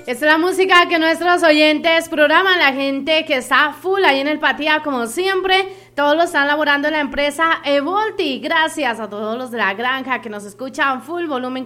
Esta es la música que nuestros oyentes programan, la gente que está full ahí en el Patía, como siempre. Todos lo están laborando en la empresa Evolti. Gracias a todos los de la granja que nos escuchan full volumen